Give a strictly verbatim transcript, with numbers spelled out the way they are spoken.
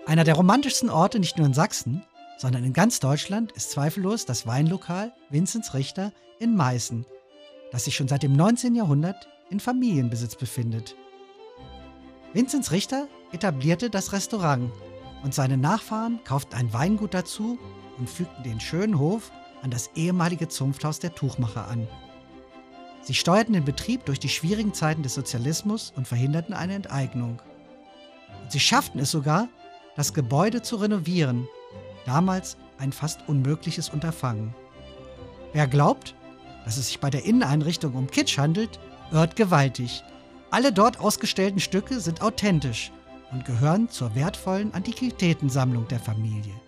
Einer der romantischsten Orte nicht nur in Sachsen, sondern in ganz Deutschland ist zweifellos das Weinlokal Vinzenz Richter in Meißen, das sich schon seit dem neunzehnten Jahrhundert in Familienbesitz befindet. Vinzenz Richter etablierte das Restaurant und seine Nachfahren kauften ein Weingut dazu und fügten den schönen Hof an das ehemalige Zunfthaus der Tuchmacher an. Sie steuerten den Betrieb durch die schwierigen Zeiten des Sozialismus und verhinderten eine Enteignung. Und sie schafften es sogar, das Gebäude zu renovieren, damals ein fast unmögliches Unterfangen. Wer glaubt, dass es sich bei der Inneneinrichtung um Kitsch handelt, irrt gewaltig. Alle dort ausgestellten Stücke sind authentisch und gehören zur wertvollen Antiquitätensammlung der Familie.